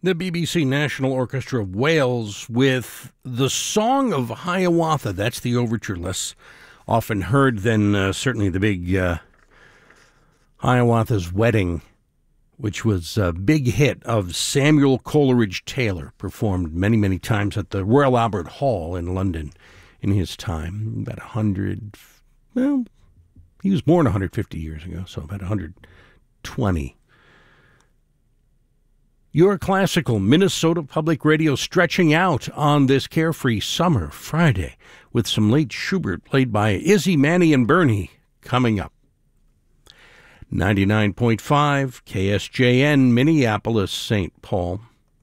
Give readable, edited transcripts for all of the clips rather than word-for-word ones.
The BBC National Orchestra of Wales with the Song of Hiawatha. That's the overture, less often heard than certainly the big Hiawatha's Wedding, which was a big hit of Samuel Coleridge Taylor, performed many, many times at the Royal Albert Hall in London in his time. About 100, well, he was born 150 years ago, so about 120. Your classical Minnesota Public Radio stretching out on this carefree summer Friday with some late Schubert played by Izzy, Manny, and Bernie coming up. 99.5 KSJN, Minneapolis, St. Paul.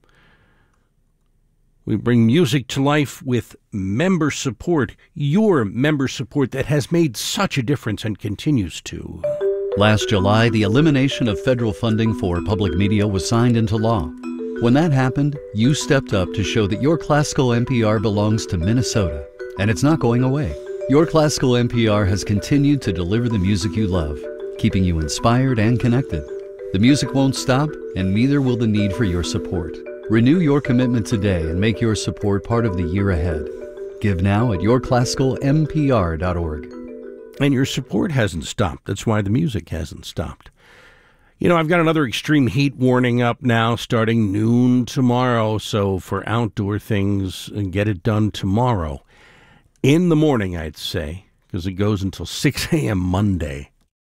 We bring music to life with member support, your member support that has made such a difference and continues to. Last July, the elimination of federal funding for public media was signed into law. When that happened, you stepped up to show that Your Classical NPR belongs to Minnesota, and it's not going away. Your Classical NPR has continued to deliver the music you love, keeping you inspired and connected. The music won't stop, and neither will the need for your support. Renew your commitment today and make your support part of the year ahead. Give now at yourclassicalmpr.org. And your support hasn't stopped. That's why the music hasn't stopped. You know, I've got another extreme heat warning up now starting noon tomorrow. So for outdoor things, get it done tomorrow. In the morning, I'd say, because it goes until 6 a.m. Monday.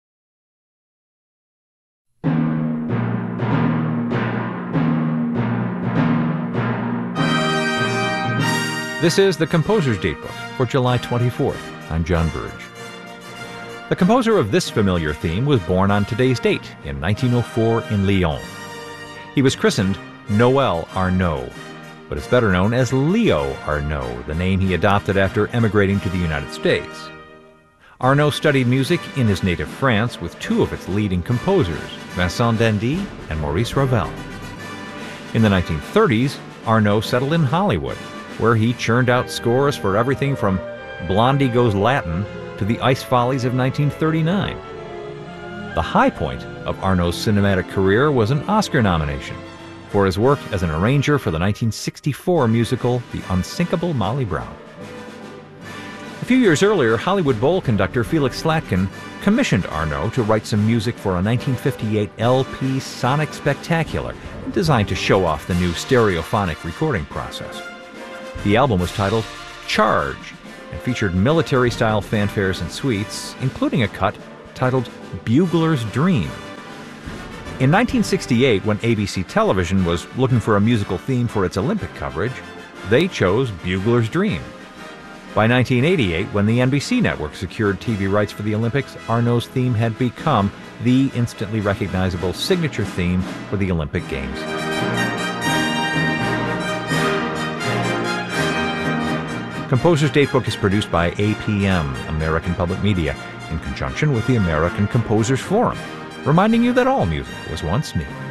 This is the Composer's Datebook for July 24th. I'm John Burge. The composer of this familiar theme was born on today's date in 1904 in Lyon. He was christened Noël Arnaud, but is better known as Leo Arnaud, the name he adopted after emigrating to the United States. Arnaud studied music in his native France with two of its leading composers, Vincent d'Indy and Maurice Ravel. In the 1930s, Arnaud settled in Hollywood, where he churned out scores for everything from Blondie Goes Latin to The Ice Follies of 1939. The high point of Arnaud's cinematic career was an Oscar nomination for his work as an arranger for the 1964 musical The Unsinkable Molly Brown. A few years earlier, Hollywood Bowl conductor Felix Slatkin commissioned Arnaud to write some music for a 1958 LP Sonic Spectacular designed to show off the new stereophonic recording process. The album was titled Charge and featured military-style fanfares and suites, including a cut titled Bugler's Dream. In 1968, when ABC Television was looking for a musical theme for its Olympic coverage, they chose Bugler's Dream. By 1988, when the NBC network secured TV rights for the Olympics, Arnaud's theme had become the instantly recognizable signature theme for the Olympic Games. Composer's Datebook is produced by APM, American Public Media, in conjunction with the American Composers Forum, reminding you that all music was once new.